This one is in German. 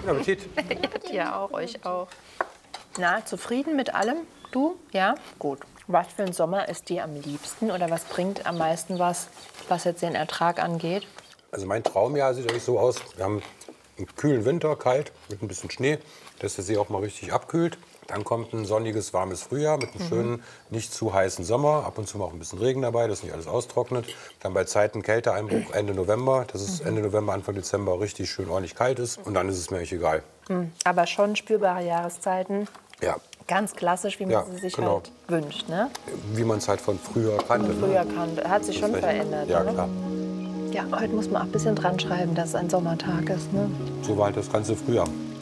Guten Appetit. Ja, dir auch, euch auch. Na, zufrieden mit allem? Du? Ja? Gut. Was für ein Sommer ist dir am liebsten oder was bringt am meisten was, was jetzt den Ertrag angeht? Also mein Traumjahr sieht eigentlich so aus. Wir haben einen kühlen Winter, kalt, mit ein bisschen Schnee, dass der See auch mal richtig abkühlt. Dann kommt ein sonniges, warmes Frühjahr mit einem schönen, nicht zu heißen Sommer. Ab und zu mal auch ein bisschen Regen dabei, dass nicht alles austrocknet. Dann bei Zeiten Kälteeinbruch Ende November, dass es Ende November, Anfang Dezember richtig schön ordentlich kalt ist. Und dann ist es mir echt egal. Aber schon spürbare Jahreszeiten. Ja, Ganz klassisch, wie man Ja, sie sich genau. halt wünscht. Ne? wie man es halt von früher kannte. Ne? Früher hat sich schon Das ist echt- verändert. Ja, ne? klar. Ja, heute muss man auch ein bisschen dran schreiben, dass es ein Sommertag ist. Ne? So war halt das ganze Frühjahr.